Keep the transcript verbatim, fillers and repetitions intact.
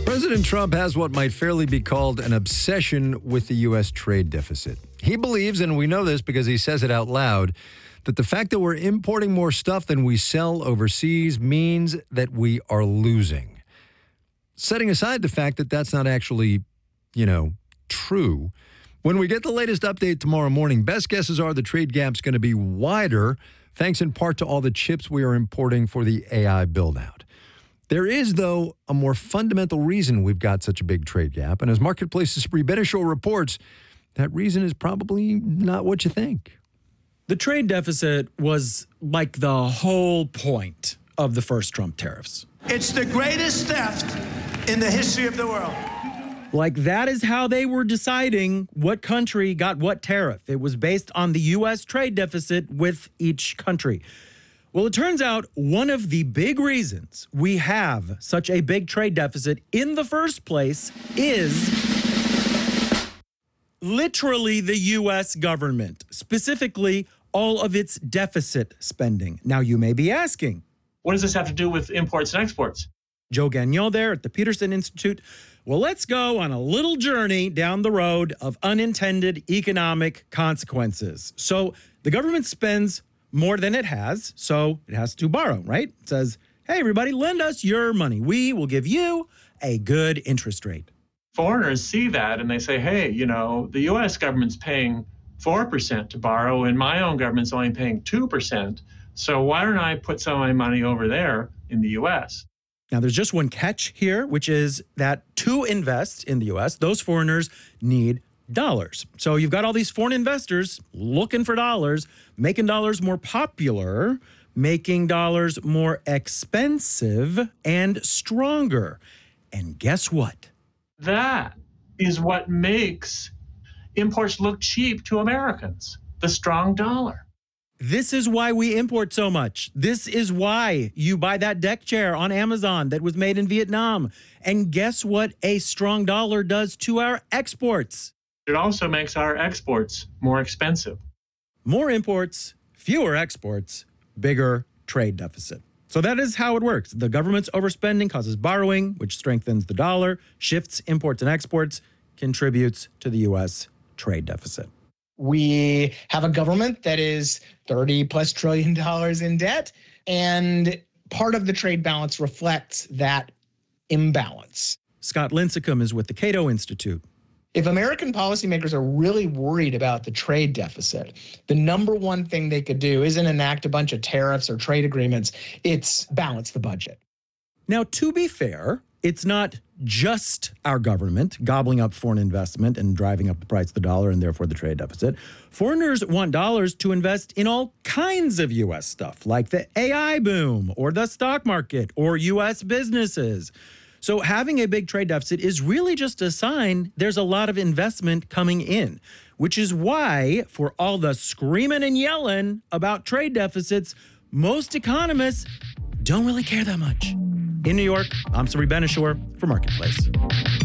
President Trump has what might fairly be called an obsession with the U S trade deficit. He believes, and we know this because he says it out loud, that the fact that we're importing more stuff than we sell overseas means that we are losing. Setting aside the fact that that's not actually, you know, true, when we get the latest update tomorrow morning, best guesses are the trade gap's going to be wider, thanks in part to all the chips we are importing for the A I build-out. There is, though, a more fundamental reason we've got such a big trade gap. And as Marketplace's Brie Beneschal reports, that reason is probably not what you think. The trade deficit was like the whole point of the first Trump tariffs. It's the greatest theft in the history of the world. Like that is how they were deciding what country got what tariff. It was based on the U S trade deficit with each country. Well, it turns out one of the big reasons we have such a big trade deficit in the first place is literally the U S government, specifically all of its deficit spending. Now, you may be asking, what does this have to do with imports and exports? Joe Gagnon there at the Peterson Institute. Well, let's go on a little journey down the road of unintended economic consequences. So the government spends more than it has, so it has to borrow, right? It says, hey, everybody, lend us your money. We will give you a good interest rate. Foreigners see that and they say, hey, you know, the U S government's paying four percent to borrow and my own government's only paying two percent. So why don't I put some of my money over there in the U S? Now, there's just one catch here, which is that to invest in the U S, those foreigners need dollars. So you've got all these foreign investors looking for dollars, making dollars more popular, making dollars more expensive and stronger. And guess what? That is what makes imports look cheap to Americans, the strong dollar. This is why we import so much. This is why you buy that deck chair on Amazon that was made in Vietnam. And guess what a strong dollar does to our exports? It also makes our exports more expensive. More imports, fewer exports, bigger trade deficit. So that is how it works. The government's overspending causes borrowing, which strengthens the dollar, shifts imports and exports, contributes to the U S trade deficit. We have a government that is thirty plus trillion dollars in debt, and part of the trade balance reflects that imbalance. Scott Lincicome is with the Cato Institute. If American policymakers are really worried about the trade deficit, the number one thing they could do isn't enact a bunch of tariffs or trade agreements, it's balance the budget. Now, to be fair, it's not just our government gobbling up foreign investment and driving up the price of the dollar and therefore the trade deficit. Foreigners want dollars to invest in all kinds of U S stuff, like the A I boom or the stock market or U S businesses. So having a big trade deficit is really just a sign there's a lot of investment coming in, which is why, for all the screaming and yelling about trade deficits, most economists don't really care that much. In New York, I'm Brie Beneschal for Marketplace.